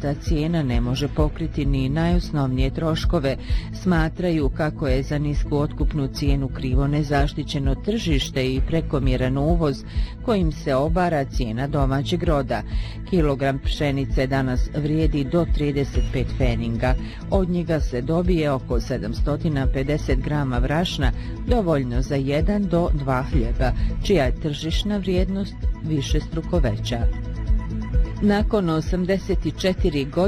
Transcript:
ta cijena ne može pokriti ni najosnovnije troškove. Smatraju kako je za nisku otkupnu cijenu krivo nezaštićeno tržište i prekomjeran uvoz kojim se obara cijena domaćeg roda. Kilogram pšenice danas vrijedi do 35 pfeninga. Od njega se dobije oko 750 grama brašna, dovoljno za 1 do 2 hljeba, čija je tržišna vrijednost višestruko veća. Nakon 84 godine